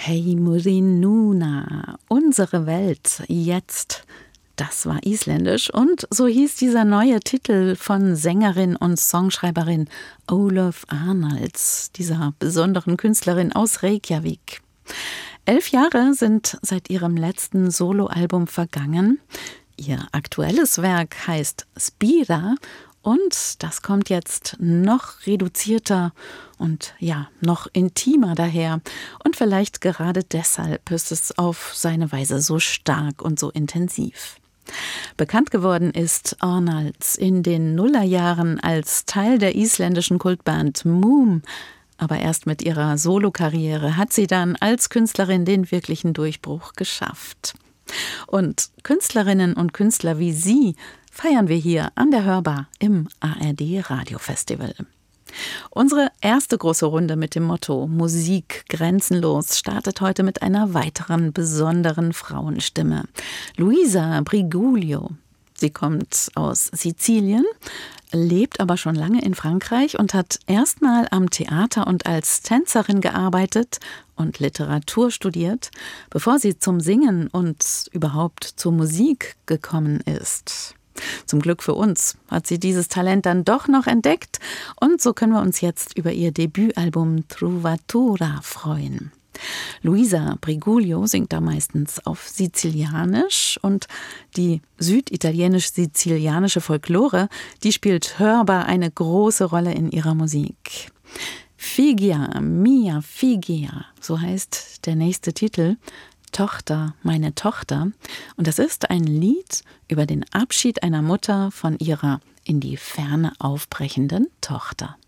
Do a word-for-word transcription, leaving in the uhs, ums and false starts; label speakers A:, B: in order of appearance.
A: Hey Murinuna, unsere Welt jetzt. Das war isländisch und so hieß dieser neue Titel von Sängerin und Songschreiberin Ólöf Arnalds, dieser besonderen Künstlerin aus Reykjavik. Elf Jahre sind seit ihrem letzten Soloalbum vergangen. Ihr aktuelles Werk heißt Spira und das kommt jetzt noch reduzierter und ja, noch intimer daher. Und vielleicht gerade deshalb ist es auf seine Weise so stark und so intensiv. Bekannt geworden ist Arnalds in den Nullerjahren als Teil der isländischen Kultband Múm. Aber erst mit ihrer Solokarriere hat sie dann als Künstlerin den wirklichen Durchbruch geschafft. Und Künstlerinnen und Künstler wie sie feiern wir hier an der Hörbar im A R D Radiofestival. Unsere erste große Runde mit dem Motto Musik grenzenlos startet heute mit einer weiteren besonderen Frauenstimme. Luisa Briguglio. Sie kommt aus Sizilien, lebt aber schon lange in Frankreich und hat erstmal am Theater und als Tänzerin gearbeitet und Literatur studiert, bevor sie zum Singen und überhaupt zur Musik gekommen ist. Zum Glück für uns hat sie dieses Talent dann doch noch entdeckt und so können wir uns jetzt über ihr Debütalbum Trovatura freuen. Luisa Briguglio singt da meistens auf Sizilianisch und die süditalienisch-sizilianische Folklore, die spielt hörbar eine große Rolle in ihrer Musik. Figia, mia figia, so heißt der nächste Titel. Tochter, meine Tochter. Und das ist ein Lied über den Abschied einer Mutter von ihrer in die Ferne aufbrechenden Tochter.